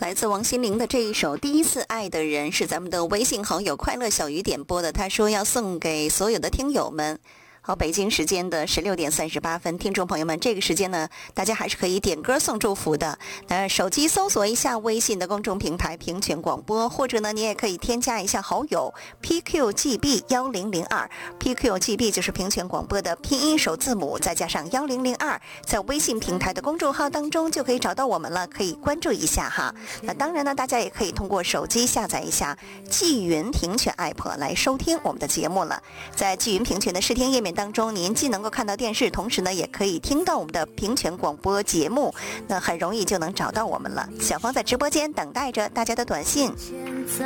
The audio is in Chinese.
来自王心凌的这一首《第一次爱的人》是咱们的微信好友快乐小鱼点播的，他说要送给所有的听友们。好，北京时间的16:38，听众朋友们，这个时间呢，大家还是可以点歌送祝福的。手机搜索一下微信的公众平台平权广播，或者呢，你也可以添加一下好友 PQGB1002，PQGB 就是平权广播的拼音首字母，再加上1002，在微信平台的公众号当中就可以找到我们了，可以关注一下哈。那当然呢，大家也可以通过手机下载一下纪云平权 app 来收听我们的节目了。在纪云平权的视听页面当中，您既能够看到电视，同时呢也可以听到我们的平权广播节目，那很容易就能找到我们了。小芳在直播间等待着大家的短信。